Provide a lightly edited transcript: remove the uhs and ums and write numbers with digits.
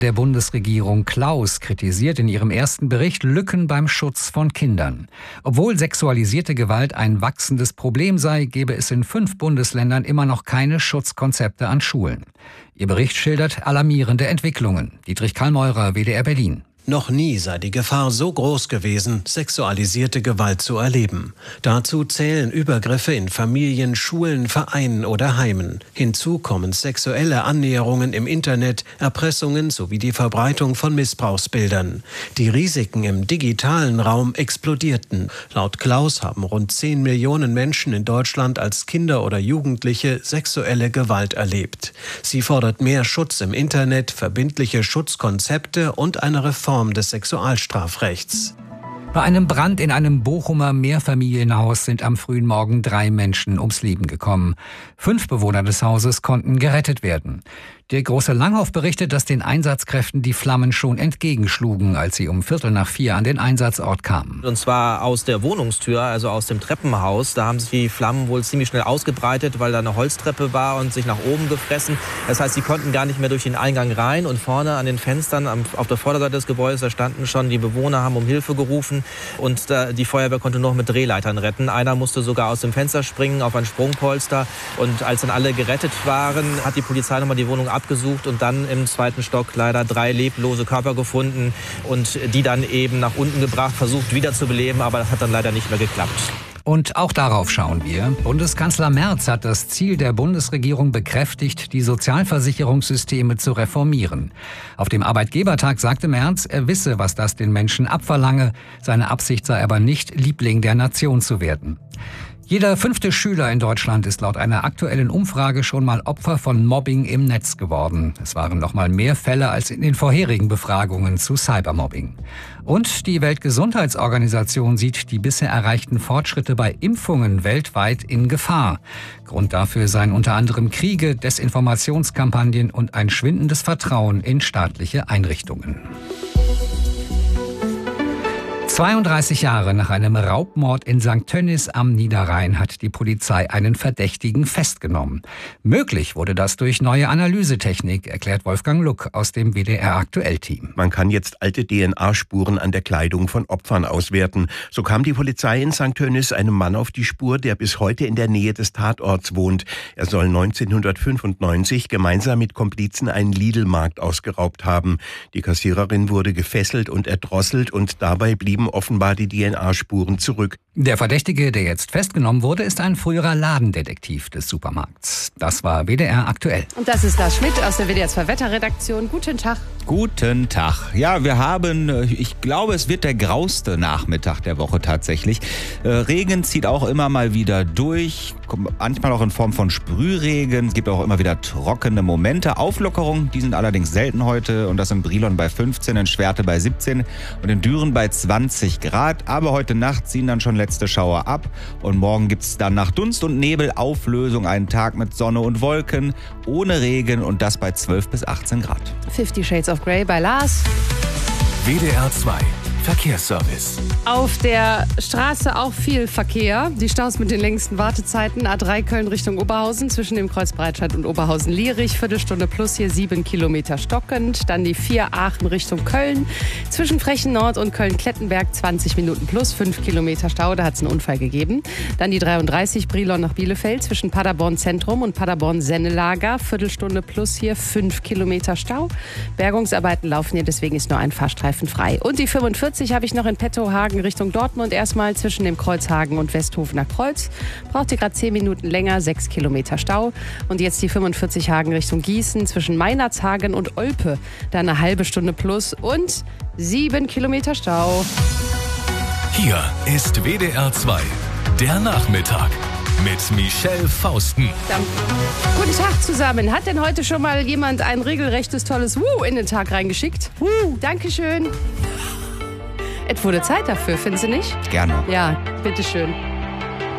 Der Bundesregierung Klaus kritisiert in ihrem ersten Bericht Lücken beim Schutz von Kindern. Obwohl sexualisierte Gewalt ein wachsendes Problem sei, gebe es in 5 Bundesländern immer noch keine Schutzkonzepte an Schulen. Ihr Bericht schildert alarmierende Entwicklungen. Dietrich Kallmeurer, WDR Berlin. Noch nie sei die Gefahr so groß gewesen, sexualisierte Gewalt zu erleben. Dazu zählen Übergriffe in Familien, Schulen, Vereinen oder Heimen. Hinzu kommen sexuelle Annäherungen im Internet, Erpressungen sowie die Verbreitung von Missbrauchsbildern. Die Risiken im digitalen Raum explodierten. Laut Klaus haben rund 10 Millionen Menschen in Deutschland als Kinder oder Jugendliche sexuelle Gewalt erlebt. Sie fordert mehr Schutz im Internet, verbindliche Schutzkonzepte und eine Reform des Sexualstrafrechts. Bei einem Brand in einem Bochumer Mehrfamilienhaus sind am frühen Morgen 3 Menschen ums Leben gekommen. 5 Bewohner des Hauses konnten gerettet werden. Der Große Langhoff berichtet, dass den Einsatzkräften die Flammen schon entgegenschlugen, als sie um 3:45 an den Einsatzort kamen. Und zwar aus der Wohnungstür, also aus dem Treppenhaus. Da haben sich die Flammen wohl ziemlich schnell ausgebreitet, weil da eine Holztreppe war und sich nach oben gefressen. Das heißt, sie konnten gar nicht mehr durch den Eingang rein. Und vorne an den Fenstern auf der Vorderseite des Gebäudes, da standen schon die Bewohner, haben um Hilfe gerufen. Und die Feuerwehr konnte noch mit Drehleitern retten. Einer musste sogar aus dem Fenster springen auf ein Sprungpolster. Und als dann alle gerettet waren, hat die Polizei nochmal die Wohnung abgesucht und dann im 2. Stock leider 3 leblose Körper gefunden und die dann eben nach unten gebracht, versucht wiederzubeleben, aber das hat dann leider nicht mehr geklappt. Und auch darauf schauen wir. Bundeskanzler Merz hat das Ziel der Bundesregierung bekräftigt, die Sozialversicherungssysteme zu reformieren. Auf dem Arbeitgebertag sagte Merz, er wisse, was das den Menschen abverlange. Seine Absicht sei aber nicht, Liebling der Nation zu werden. Jeder 5. Schüler in Deutschland ist laut einer aktuellen Umfrage schon mal Opfer von Mobbing im Netz geworden. Es waren noch mal mehr Fälle als in den vorherigen Befragungen zu Cybermobbing. Und die Weltgesundheitsorganisation sieht die bisher erreichten Fortschritte bei Impfungen weltweit in Gefahr. Grund dafür seien unter anderem Kriege, Desinformationskampagnen und ein schwindendes Vertrauen in staatliche Einrichtungen. 32 Jahre nach einem Raubmord in St. Tönnies am Niederrhein hat die Polizei einen Verdächtigen festgenommen. Möglich wurde das durch neue Analysetechnik, erklärt Wolfgang Luck aus dem WDR-Aktuell-Team. Man kann jetzt alte DNA-Spuren an der Kleidung von Opfern auswerten. So kam die Polizei in St. Tönnies einem Mann auf die Spur, der bis heute in der Nähe des Tatorts wohnt. Er soll 1995 gemeinsam mit Komplizen einen Lidl-Markt ausgeraubt haben. Die Kassiererin wurde gefesselt und erdrosselt und dabei blieben offenbar die DNA-Spuren zurück. Der Verdächtige, der jetzt festgenommen wurde, ist ein früherer Ladendetektiv des Supermarkts. Das war WDR aktuell. Und das ist Lars Schmidt aus der WDR 2 Wetterredaktion. Guten Tag. Guten Tag. Ja, wir haben, ich glaube, es wird der grauste Nachmittag der Woche tatsächlich. Regen zieht auch immer mal wieder durch, manchmal auch in Form von Sprühregen. Es gibt auch immer wieder trockene Momente. Auflockerungen, die sind allerdings selten heute. Und das in Brilon bei 15, in Schwerte bei 17 und in Düren bei 20 Grad. Aber heute Nacht ziehen dann schon letzte Schauer ab. Und morgen gibt es dann nach Dunst- und Nebelauflösung einen Tag mit Sonne und Wolken, ohne Regen und das bei 12 bis 18 Grad. 50 Shades of Grey bei Lars. WDR 2 Verkehrsservice. Auf der Straße auch viel Verkehr. Die Staus mit den längsten Wartezeiten. A3 Köln Richtung Oberhausen zwischen dem Kreuz Breitscheid und Oberhausen-Lierich. Viertelstunde plus hier 7 Kilometer stockend. Dann die 4 Aachen Richtung Köln. Zwischen Frechen Nord und Köln-Klettenberg 20 Minuten plus 5 Kilometer Stau. Da hat es einen Unfall gegeben. Dann die 33 Brilon nach Bielefeld zwischen Paderborn Zentrum und Paderborn Sennelager. Viertelstunde plus hier 5 Kilometer Stau. Bergungsarbeiten laufen hier, deswegen ist nur ein Fahrstreifen frei. Und die 45 habe ich noch in petto, Hagen Richtung Dortmund. Erstmal zwischen dem Kreuz Hagen und Westhofener Kreuz. Braucht ihr gerade 10 Minuten länger, 6 Kilometer Stau. Und jetzt die 45 Hagen Richtung Gießen zwischen Meinertshagen und Olpe. Da eine halbe Stunde plus und 7 Kilometer Stau. Hier ist WDR 2, der Nachmittag mit Michelle Fausten. Guten Tag zusammen. Hat denn heute schon mal jemand ein regelrechtes tolles Wuh in den Tag reingeschickt? Dankeschön. Es wurde Zeit dafür, finden Sie nicht? Gerne. Ja, bitteschön.